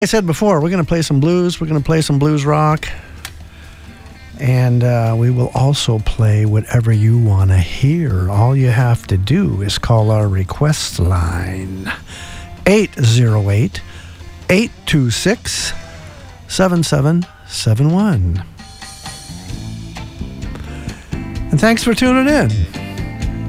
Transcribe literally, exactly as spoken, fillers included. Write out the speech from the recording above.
I said before, we're going to play some blues. We're going to play some blues rock. And uh, we will also play whatever you want to hear. All you have to do is call our request line. eight oh eight, eight two six, seven seven seven one. And thanks for tuning in.